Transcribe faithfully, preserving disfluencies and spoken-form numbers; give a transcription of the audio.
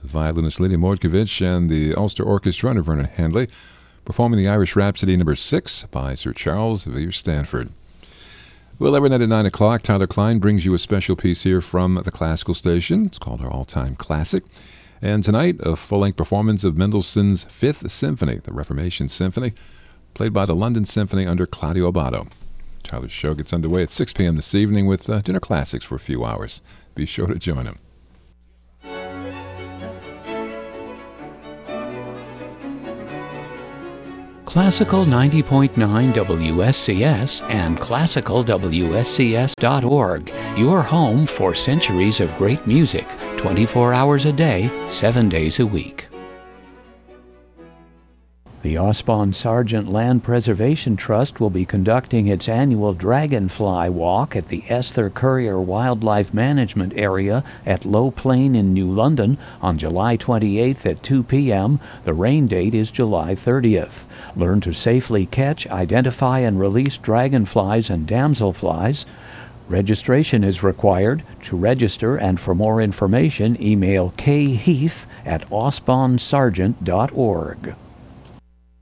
violinist Lydia Mordkovich and the Ulster Orchestra under Vernon Handley, performing the Irish Rhapsody number six by Sir Charles Vere Stanford. Well, every night at nine o'clock, Tyler Klein brings you a special piece here from the Classical Station. It's called our all-time classic. And tonight, a full-length performance of Mendelssohn's Fifth Symphony, the Reformation Symphony, played by the London Symphony under Claudio Abbado. Tyler's show gets underway at six p.m. this evening with uh, dinner classics for a few hours. Be sure to join him. Classical ninety point nine W S C S and classical W S C S dot org, your home for centuries of great music, twenty-four hours a day, seven days a week. The Osbon Sargent Land Preservation Trust will be conducting its annual Dragonfly Walk at the Esther Currier Wildlife Management Area at Low Plain in New London on July twenty-eighth at two p.m. The rain date is July thirtieth. Learn to safely catch, identify, and release dragonflies and damselflies. Registration is required. To register and for more information, email kheath at osbon sargent dot org.